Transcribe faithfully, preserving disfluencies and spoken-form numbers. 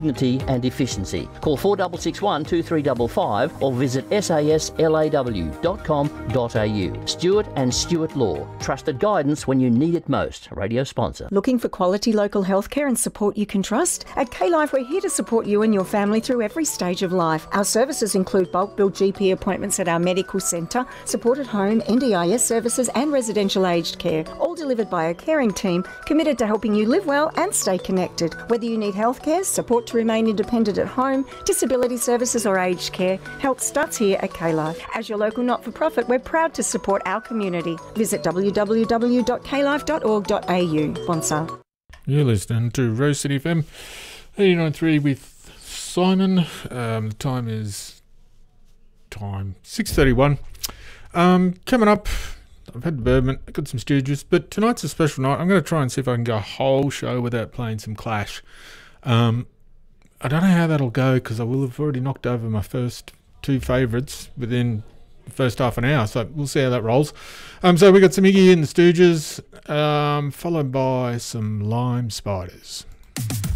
dignity and efficiency. Call four six six one, two three five five or visit saslaw dot com dot a u. Stewart and Stewart Law. Trusted guidance when you need it most. Radio sponsor. Looking for quality local healthcare and support you can trust? At K-Life, we're here to support you and your family through every stage of life. Our services include bulk bill G P appointments at our medical centre, support at home, N D I S services and residential aged care, all delivered by a caring team committed to helping you live well and stay connected. Whether you need healthcare, support to remain independent at home, disability services or aged care, help starts here at K-Life. As your local not-for-profit, we're proud to support our community. Visit w w w dot k life dot org dot a u. Sponsor. You're listening to Rose City F M eighty-nine point three with Simon. Um, the time is time six thirty-one. Um, coming up, I've had the bourbon, I've got some stew juice, but tonight's a special night. I'm going to try and see if I can go a whole show without playing some Clash. Um, I don't know how that'll go because I will have already knocked over my first two favourites within the first half an hour, so we'll see how that rolls. Um, so we got some Iggy and the Stooges, um, followed by some Lime Spiders.